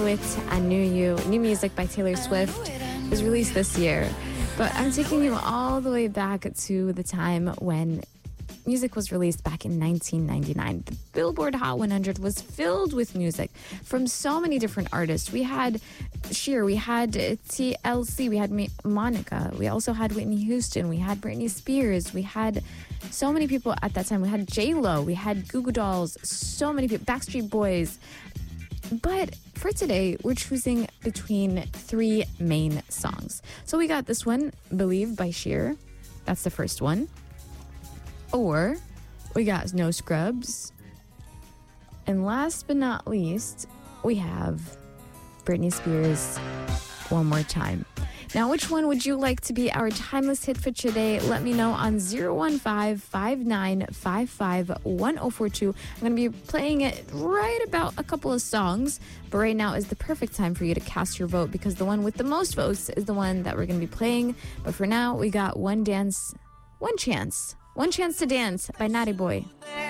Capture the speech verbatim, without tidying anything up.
It, I Knew You. New music by Taylor Swift was released this year. But I'm taking you all the way back to the time when music was released back in nineteen ninety-nine. The Billboard Hot one hundred was filled with music from so many different artists. We had Cher, we had T L C, we had Monica, we also had Whitney Houston, we had Britney Spears, we had so many people at that time. We had J-Lo, we had Goo Goo Dolls, so many people, Backstreet Boys. But for today, we're choosing between three main songs. So we got this one, Believe by Cher. That's the first one. Or we got No Scrubs. And last but not least, we have Britney Spears, One More Time. Now, which one would you like to be our timeless hit for today? Let me know on zero one five, five nine five five, one zero four two. I'm going to be playing it right about a couple of songs, but right now is the perfect time for you to cast your vote because the one with the most votes is the one that we're going to be playing. But for now, we got One Dance, One Chance. One Chance to Dance by Naughty Boy.